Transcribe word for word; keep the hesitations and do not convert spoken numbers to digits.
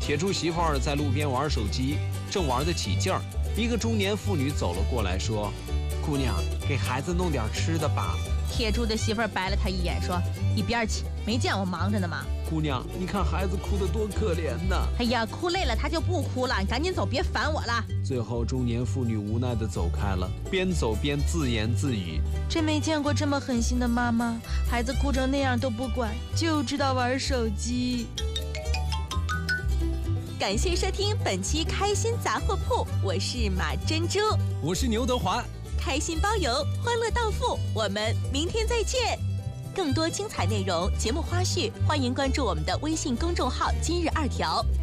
铁柱媳妇儿在路边玩手机，正玩得起劲儿，一个中年妇女走了过来，说：“姑娘，给孩子弄点吃的吧。” 铁柱的媳妇儿白了他一眼，说：“一边去，没见我忙着呢吗？” 姑娘，你看孩子哭得多可怜呐！ 哎呀，哭累了他就不哭了，你赶紧走，别烦我了。 最后，中年妇女无奈地走开了，边走边自言自语：“ 真没见过这么狠心的妈妈，孩子哭成那样都不管，就知道玩手机。” 感谢收听本期开心杂货铺，我是马珍珠， 我是牛德华， 开心包邮，欢乐到付，我们明天再见。更多精彩内容、节目花絮，欢迎关注我们的微信公众号“今日二条”。